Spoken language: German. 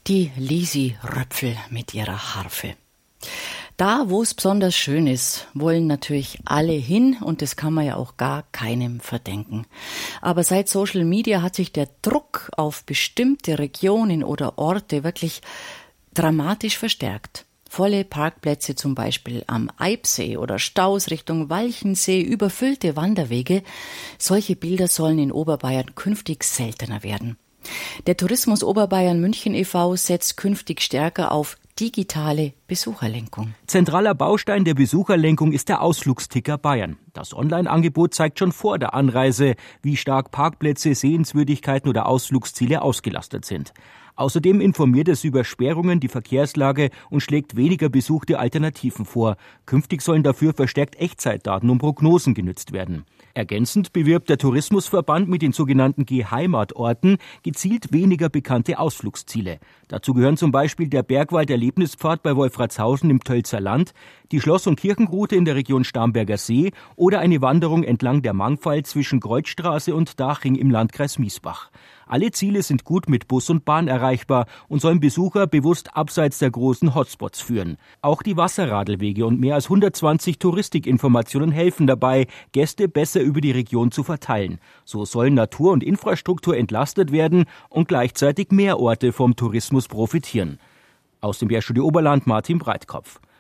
Die Lisi-Röpfel mit ihrer Harfe. Da, wo es besonders schön ist, wollen natürlich alle hin und das kann man ja auch gar keinem verdenken. Aber seit Social Media hat sich der Druck auf bestimmte Regionen oder Orte wirklich dramatisch verstärkt. Volle Parkplätze zum Beispiel am Eibsee oder Staus Richtung Walchensee, überfüllte Wanderwege. Solche Bilder sollen in Oberbayern künftig seltener werden. Der Tourismus Oberbayern München e.V. setzt künftig stärker auf digitale Besucherlenkung. Zentraler Baustein der Besucherlenkung ist der Ausflugsticker Bayern. Das Online-Angebot zeigt schon vor der Anreise, wie stark Parkplätze, Sehenswürdigkeiten oder Ausflugsziele ausgelastet sind. Außerdem informiert es über Sperrungen, die Verkehrslage und schlägt weniger besuchte Alternativen vor. Künftig sollen dafür verstärkt Echtzeitdaten und Prognosen genützt werden. Ergänzend bewirbt der Tourismusverband mit den sogenannten Geheimatorten gezielt weniger bekannte Ausflugsziele. Dazu gehören zum Beispiel der Bergwald-Erlebnispfad bei Wolfratshausen im Tölzer Land, die Schloss- und Kirchenroute in der Region Starnberger See oder eine Wanderung entlang der Mangfall zwischen Kreuzstraße und Daching im Landkreis Miesbach. Alle Ziele sind gut mit Bus und Bahn erreichbar und sollen Besucher bewusst abseits der großen Hotspots führen. Auch die Wasserradelwege und mehr als 120 Touristikinformationen helfen dabei, Gäste besser über die Region zu verteilen. So sollen Natur und Infrastruktur entlastet werden und gleichzeitig mehr Orte vom Tourismus profitieren. Aus dem Studio Oberland Martin Breitkopf.